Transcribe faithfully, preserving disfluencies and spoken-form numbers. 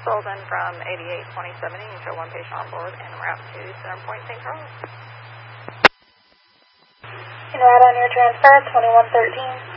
Sullivan from eighty-eight twenty seventy, you show one patient on board and route to Center Point, Saint Charles. En route on your transfer, twenty-one thirteen.